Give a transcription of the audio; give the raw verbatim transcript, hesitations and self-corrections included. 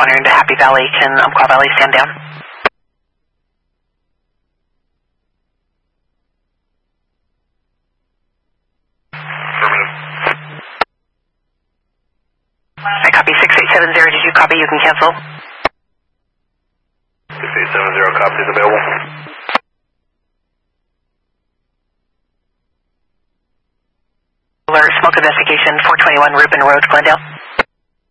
responding to Happy Valley. Can Umpqua Valley stand down? I copy six eight seven zero. Did you copy? You can cancel. six eight seven zero, copy is available. Alert, smoke investigation, four twenty-one Rubin Road, Glendale.